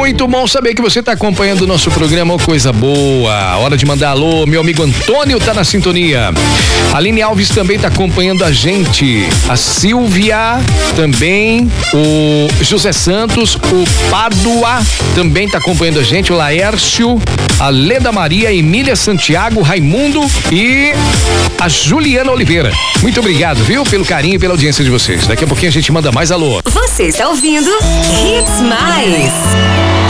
Muito bom saber que você está acompanhando o nosso programa, oh, coisa boa. Hora de mandar alô, meu amigo Antônio tá na sintonia. A Aline Alves também está acompanhando a gente. A Silvia também, o José Santos, o Pádua também está acompanhando a gente, o Laércio, a Leda Maria, Emília Santiago, Raimundo e a Juliana Oliveira. Muito obrigado, viu, pelo carinho e pela audiência de vocês. Daqui a pouquinho a gente manda mais alô. Você está ouvindo Hits Mais.